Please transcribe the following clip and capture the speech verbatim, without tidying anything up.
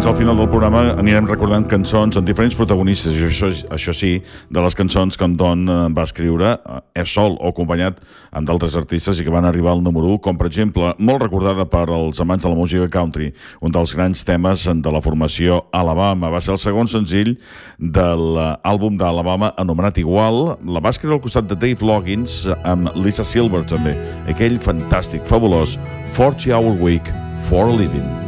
Fins al final del programa anirem recordant cançons amb diferents protagonistes, i això, això sí, de les cançons que en Don va escriure eh, sol o acompanyat amb d'altres artistes i que van arribar al número u, com per exemple, molt recordada per als amants de la música country, un dels grans temes de la formació Alabama. Va ser el segon senzill de l'àlbum d'Alabama anomenat igual. La va escriure al costat de Dave Loggins amb Lisa Silver també, aquell fantàstic, fabulós forty hour week for a living.